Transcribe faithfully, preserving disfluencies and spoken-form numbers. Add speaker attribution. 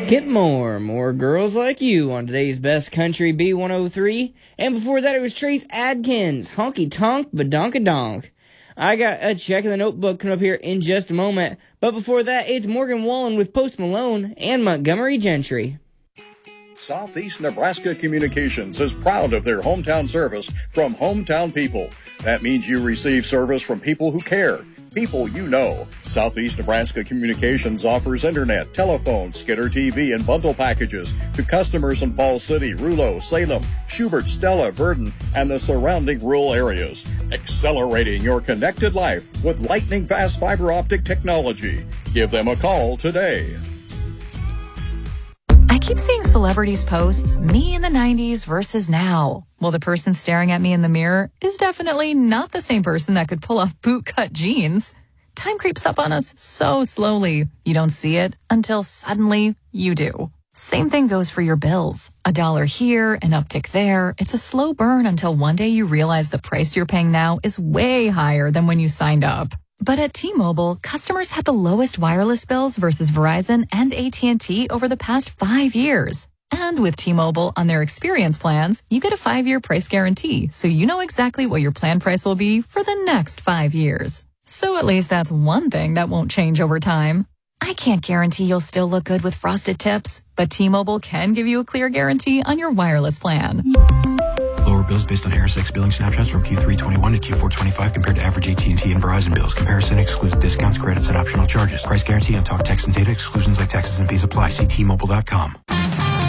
Speaker 1: Kip Moore, more girls like you on today's Best Country B one oh three. And before that, it was Trace Adkins, Honky Tonk Badonka-Donk. I got a check in the notebook coming up here in just a moment. But before that, it's Morgan Wallen with Post Malone and Montgomery Gentry.
Speaker 2: Southeast Nebraska Communications is proud of their hometown service from hometown people. That means you receive service from people who care, people you know. Southeast Nebraska Communications offers internet, telephone, Skitter T V, and bundle packages to customers in Falls City, Rulo, Salem, Schubert, Stella, Verdon, and the surrounding rural areas. Accelerating your connected life with lightning-fast fiber optic technology. Give them a call today.
Speaker 3: I keep seeing celebrities posts, me in the nineties versus now. Well, the person staring at me in the mirror is definitely not the same person that could pull off bootcut jeans. Time creeps up on us so slowly. You don't see it until suddenly you do. Same thing goes for your bills. A dollar here, an uptick there. It's a slow burn until one day you realize the price you're paying now is way higher than when you signed up. But at T-Mobile, customers had the lowest wireless bills versus Verizon and A T and T over the past five years. And with T-Mobile on their experience plans, you get a five-year price guarantee, so you know exactly what your plan price will be for the next five years. So at least that's one thing that won't change over time. I can't guarantee you'll still look good with frosted tips, but T-Mobile can give you a clear guarantee on your wireless plan.
Speaker 4: Lower bills based on Harris X billing snapshots from Q three twenty-one to Q four twenty-five compared to average A T and T and Verizon bills. Comparison excludes discounts, credits, and optional charges. Price guarantee on talk, text, and data. Exclusions like taxes and fees apply. See T Mobile dot com.